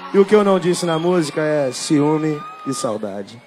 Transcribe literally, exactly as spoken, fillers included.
E o que eu não disse na música é ciúme e saudade.